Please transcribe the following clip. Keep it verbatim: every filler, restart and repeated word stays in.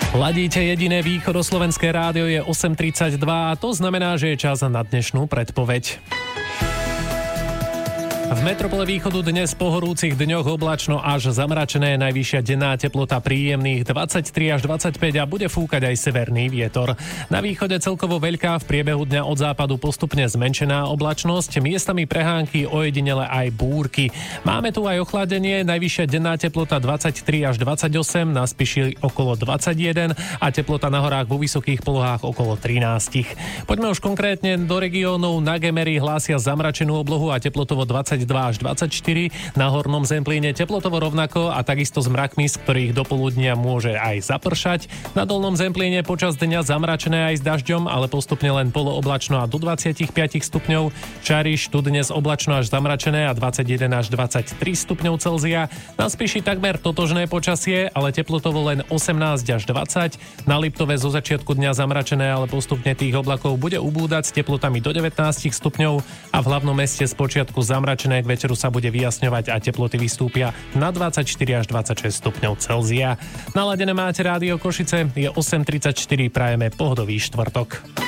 Ladíte jediné východoslovenské rádio, je osem tridsaťdva a to znamená, že je čas na dnešnú predpoveď. V metropole východu dnes po horúcich dňoch oblačno až zamračené, najvyššia denná teplota príjemných dvadsaťtri až dvadsaťpäť a bude fúkať aj severný vietor. Na východe celkovo veľká, v priebehu dňa od západu postupne zmenšená oblačnosť, miestami prehánky, ojedinele aj búrky. Máme tu aj ochladenie, najvyššia denná teplota dvadsaťtri až dvadsaťosem, na Spiši okolo dvadsaťjeden a teplota na horách vo vysokých polohách okolo trinásť. Poďme už konkrétne do regiónov. Na Gemeri hlásia zamračenú oblohu a teplotovo dvadsaťdva až dvadsaťštyri, na Hornom Zemplíne teplotovo rovnako a takisto s mrakmi, z ktorých do poludnia môže aj zapršať. Na Dolnom Zemplíne počas dňa zamračené aj s dažďom, ale postupne len polooblačno a do dvadsaťpäť stupňov. Čariš tu dnes oblačno až zamračené a dvadsaťjeden až dvadsaťtri stupňov Celzia. Na Spiši takmer totožné počasie, ale teplotovo len osemnásť až dvadsať. Na Liptove zo začiatku dňa zamračené, ale postupne tých oblakov bude ubúdať s teplotami do devätnásť stupňov a v hlavnom meste z počiatku zamračené, k večeru sa bude vyjasňovať a teploty vystúpia na dvadsaťštyri až dvadsaťšesť stupňov Celzia. Naladené máte rádio Košice, je osem tridsaťštyri, prajeme pohodový štvrtok.